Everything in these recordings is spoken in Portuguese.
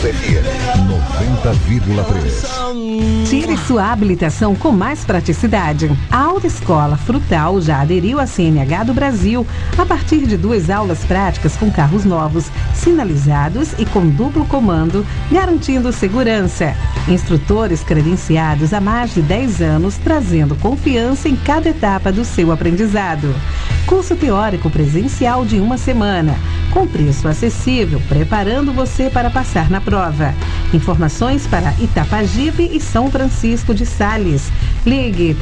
FM 90,3. Tire sua habilitação com mais praticidade. A Autoescola Frutal já aderiu à CNH do Brasil a partir de 2 aulas práticas com carros novos, sinalizados e com duplo comando, garantindo segurança. Instrutores credenciados há mais de 10 anos, trazendo confiança em cada etapa do seu aprendizado. Curso teórico presencial de 1 semana, com preço acessível, preparando você para passar na prova. Informações para Itapajipe e São Francisco de Sales. Ligue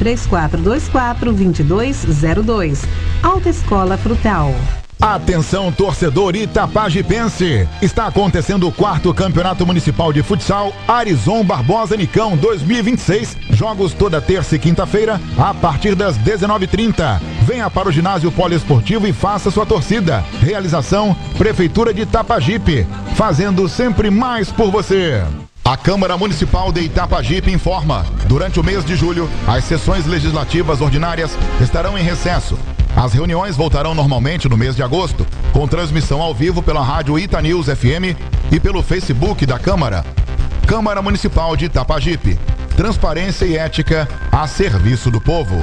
3424-2202. Autoescola Frutal. Atenção, torcedor itapajipense! Está acontecendo o 4º Campeonato Municipal de Futsal Arison Barbosa Nicão 2026. Jogos toda terça e quinta-feira, a partir das 19h30. Venha para o ginásio poliesportivo e faça sua torcida. Realização Prefeitura de Itapajipe, fazendo sempre mais por você. A Câmara Municipal de Itapajipe informa: durante o mês de julho, as sessões legislativas ordinárias estarão em recesso. As reuniões voltarão normalmente no mês de agosto, com transmissão ao vivo pela rádio Itanews FM e pelo Facebook da Câmara. Câmara Municipal de Itapajipe. Transparência e ética a serviço do povo.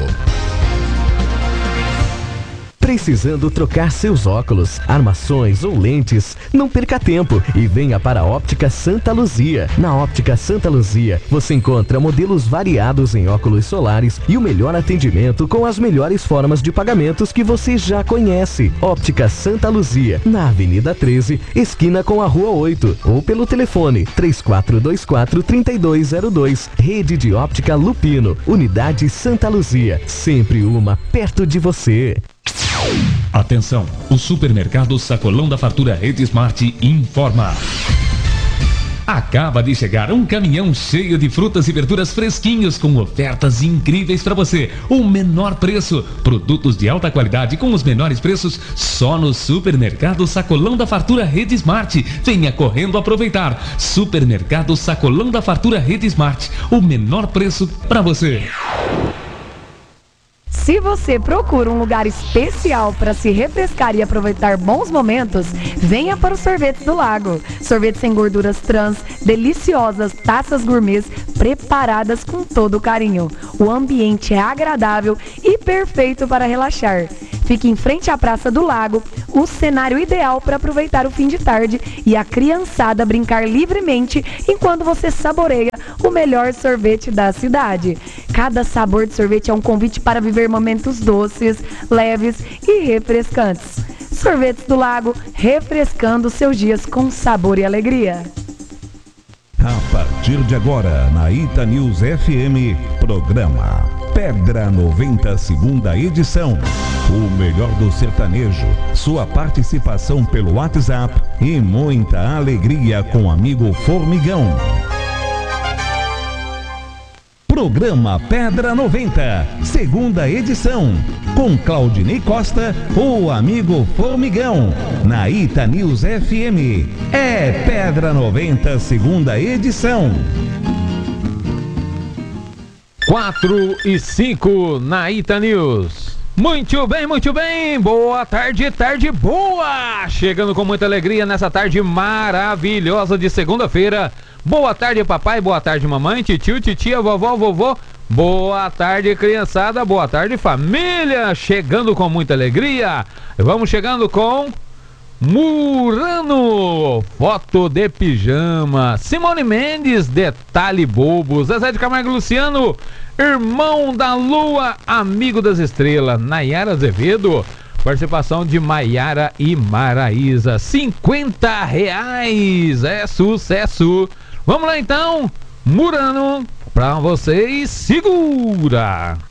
Precisando trocar seus óculos, armações ou lentes? Não perca tempo e venha para a Óptica Santa Luzia. Na Óptica Santa Luzia, você encontra modelos variados em óculos solares e o melhor atendimento com as melhores formas de pagamentos que você já conhece. Óptica Santa Luzia, na Avenida 13, esquina com a Rua 8, ou pelo telefone 3424-3202. Rede de Óptica Lupino, Unidade Santa Luzia, sempre uma perto de você. Atenção, o supermercado Sacolão da Fartura Rede Smart informa. Acaba de chegar um caminhão cheio de frutas e verduras fresquinhos com ofertas incríveis para você. O menor preço, produtos de alta qualidade com os menores preços só no supermercado Sacolão da Fartura Rede Smart. Venha correndo aproveitar. Supermercado Sacolão da Fartura Rede Smart, o menor preço para você. Se você procura um lugar especial para se refrescar e aproveitar bons momentos, venha para o Sorvetes do Lago. Sorvetes sem gorduras trans, deliciosas taças gourmets preparadas com todo carinho. O ambiente é agradável e perfeito para relaxar. Fique em frente à Praça do Lago, o cenário ideal para aproveitar o fim de tarde e a criançada brincar livremente enquanto você saboreia o melhor sorvete da cidade. Cada sabor de sorvete é um convite para viver momentos doces, leves e refrescantes. Sorvetes do Lago, refrescando seus dias com sabor e alegria. A partir de agora, na Itanews FM, programa Pedra 90, segunda edição. O melhor do sertanejo, sua participação pelo WhatsApp e muita alegria com o amigo Formigão. Programa Pedra 90, segunda edição, com Claudinei Costa, o amigo Formigão, na Itanews FM. É Pedra 90, segunda edição. 4:05 na Itanews. Muito bem, boa tarde, tarde boa! Chegando com muita alegria nessa tarde maravilhosa de segunda-feira. Boa tarde, papai, boa tarde, mamãe, titio, titia, vovó, vovô. Boa tarde, criançada, boa tarde, família. Chegando com muita alegria. Vamos chegando com Murano, foto de pijama. Simone Mendes, detalhe bobo. Zezé de Camargo e Luciano, irmão da lua, amigo das estrelas. Nayara Azevedo, participação de Maiara e Maraísa. R$50, é sucesso. Vamos lá então, Murano, pra vocês, segura.